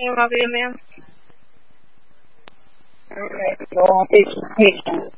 name of you, ma'am? Okay, so I'll take some patients.